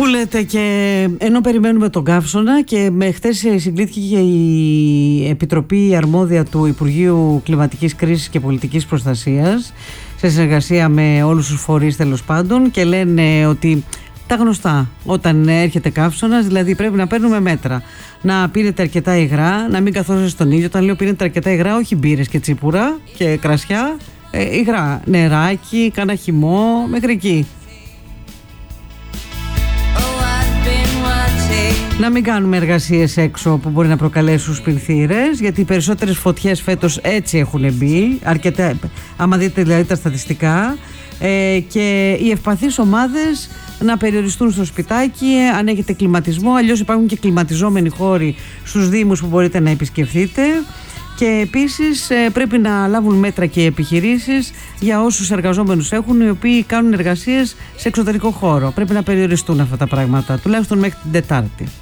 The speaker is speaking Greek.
Που λέτε, και ενώ περιμένουμε τον καύσωνα, και χτες συγκλήθηκε και η Επιτροπή Αρμόδια του Υπουργείου Κλιματικής Κρίσης και Πολιτικής Προστασίας σε συνεργασία με όλους τους φορείς, τέλος πάντων, και λένε ότι τα γνωστά, όταν έρχεται καύσωνας, δηλαδή πρέπει να παίρνουμε μέτρα. Να πίνετε αρκετά υγρά, να μην καθόσετε στον ήλιο. Όταν λέω πίνετε αρκετά υγρά, όχι μπύρες και τσίπουρα και κρασιά, υγρά, νεράκι, κάνα χυμό, μέχρι εκεί. Να μην κάνουμε εργασίες έξω που μπορεί να προκαλέσουν σπινθήρες, γιατί οι περισσότερες φωτιές φέτος έτσι έχουν μπει, αρκετά, άμα δείτε δηλαδή τα στατιστικά, και οι ευπαθείς ομάδες να περιοριστούν στο σπιτάκι, αν έχετε κλιματισμό, αλλιώς υπάρχουν και κλιματιζόμενοι χώροι στους δήμους που μπορείτε να επισκεφθείτε. Και επίσης πρέπει να λάβουν μέτρα και οι επιχειρήσεις για όσους εργαζόμενους έχουν, οι οποίοι κάνουν εργασίες σε εξωτερικό χώρο. Πρέπει να περιοριστούν αυτά τα πράγματα, τουλάχιστον μέχρι την Τετάρτη.